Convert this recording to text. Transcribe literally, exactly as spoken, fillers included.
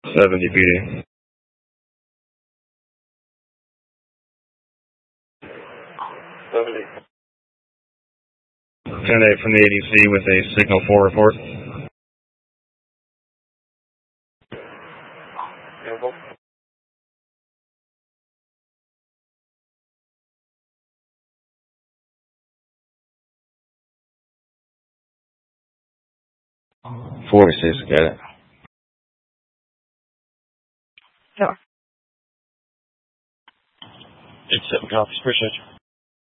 seventy P D. seventy. ten eight from the A D C with a signal four report. Cancel. forty-six, got it. Sure. Accept copies, appreciate you.